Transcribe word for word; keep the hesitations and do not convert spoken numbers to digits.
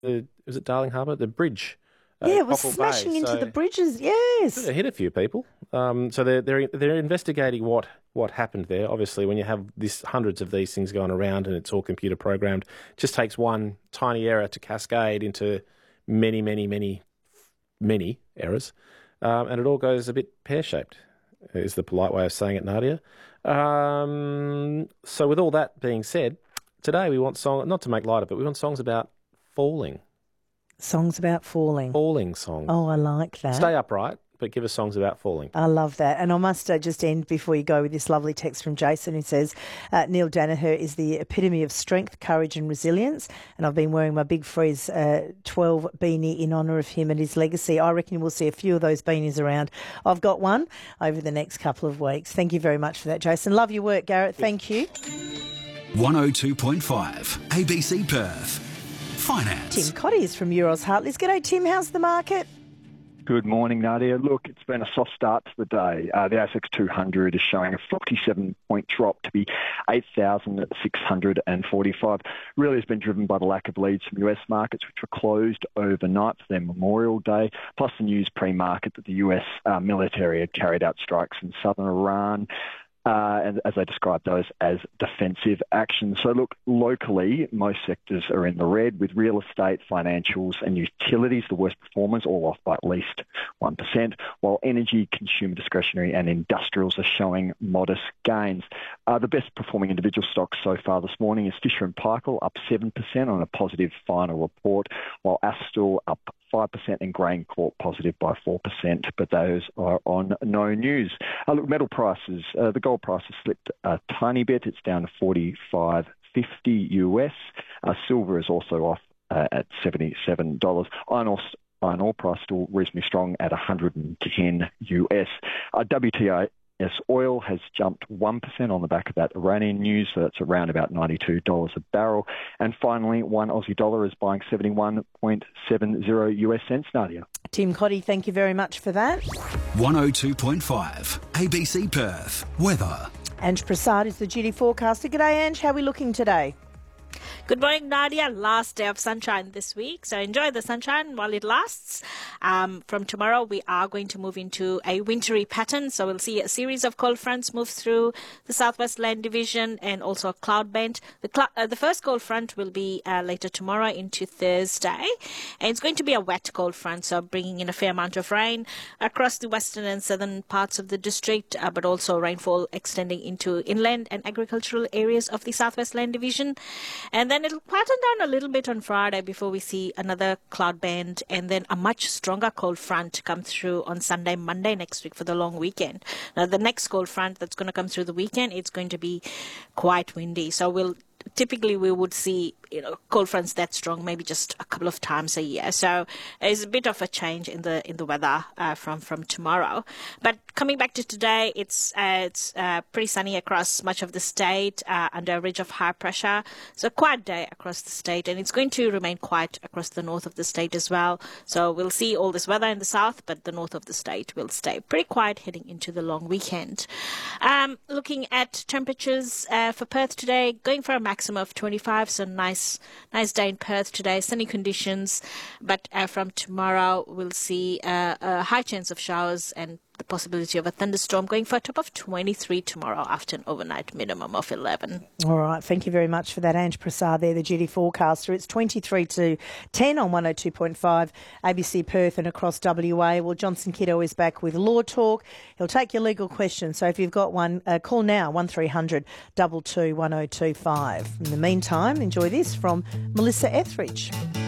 the was it Darling Harbour, the bridge. Uh, Yeah, it was Cockle smashing Bay. into So the bridges. Yes. it hit a few people. Um, so they're they're they're investigating what what happened there. Obviously, when you have this hundreds of these things going around and it's all computer programmed, it just takes one tiny error to cascade into many, many, many, many errors, um, and it all goes a bit pear-shaped. Is the polite way of saying it, Nadia. Um, so with all that being said, today we want song not to make light of it. We want songs about falling. Songs about falling. Falling songs. Oh, I like that. Stay upright, but give us songs about falling. I love that. And I must uh, just end before you go with this lovely text from Jason who says, uh, Neil Danaher is the epitome of strength, courage and resilience. And I've been wearing my Big Freeze uh, twelve beanie in honour of him and his legacy. I reckon we'll see a few of those beanies around. I've got one over the next couple of weeks. Thank you very much for that, Jason. Love your work, Garrett. Thank you. one oh two point five A B C Perth. Finance. Tim Cotty is from Euros Hartleys. G'day, Tim. How's the market? Good morning, Nadia. Look, it's been a soft start to the day. Uh, the A S X two hundred is showing a forty-seven point drop to be eight thousand six hundred forty-five. Really has been driven by the lack of leads from U S markets, which were closed overnight for their Memorial Day, plus the news pre-market that the U S uh, military had carried out strikes in southern Iran. Uh, and as they describe those as defensive actions. So look, locally, most sectors are in the red, with real estate, financials and utilities, the worst performers, all off by at least one percent, while energy, consumer discretionary and industrials are showing modest gains. Uh, the best performing individual stocks so far this morning is Fisher and Paykel, up seven percent on a positive final report, while Astor up five percent and Grain Corp positive by four percent, but those are on no news. Uh, look, metal prices, uh, the gold price has slipped a tiny bit. It's down to forty-five fifty U S. Uh, silver is also off uh, at seventy-seven dollars. Iron ore, iron ore price still reasonably strong at one hundred ten U S. Uh, W T I Yes, oil has jumped one percent on the back of that Iranian news, so that's around about ninety-two dollars a barrel. And finally, one Aussie dollar is buying seventy-one point seven zero U S cents, Nadia. Tim Cotty, thank you very much for that. one oh two point five A B C Perth. Weather. Ange Prasad is the duty forecaster. G'day, Ange. How are we looking today? Good morning, Nadia. Last day of sunshine this week, so enjoy the sunshine while it lasts. Um, from tomorrow, we are going to move into a wintry pattern, so we'll see a series of cold fronts move through the Southwest Land Division and also a cloud band. The, cl- uh, the first cold front will be uh, later tomorrow into Thursday, and it's going to be a wet cold front, so bringing in a fair amount of rain across the western and southern parts of the district, uh, but also rainfall extending into inland and agricultural areas of the Southwest Land Division. And then it'll quieten down a little bit on Friday before we see another cloud band and then a much stronger cold front come through on Sunday, Monday next week for the long weekend. Now, the next cold front that's going to come through the weekend, it's going to be quite windy. So we'll typically we would see, you know, cold fronts that strong maybe just a couple of times a year. So there's a bit of a change in the in the weather uh, from from tomorrow. But coming back to today, it's uh, it's uh, pretty sunny across much of the state uh, under a ridge of high pressure. So a quiet day across the state, and it's going to remain quiet across the north of the state as well. So we'll see all this weather in the south, but the north of the state will stay pretty quiet heading into the long weekend. Um, looking at temperatures uh, for Perth today, going for a maximum of twenty-five, so nice nice day in Perth today, sunny conditions, but uh, from tomorrow we'll see uh, a high chance of showers and the possibility of a thunderstorm, going for a top of twenty-three tomorrow after an overnight minimum of eleven. All right, thank you very much for that, Ange Prasad there, the duty forecaster. It's twenty-three to ten on one oh two point five A B C Perth and across W A. Well, Johnson Kiddo is back with Law Talk. He'll take your legal questions, so if you've got one, uh, call now, one three hundred two two one oh two five. In the meantime, enjoy this from Melissa Etheridge.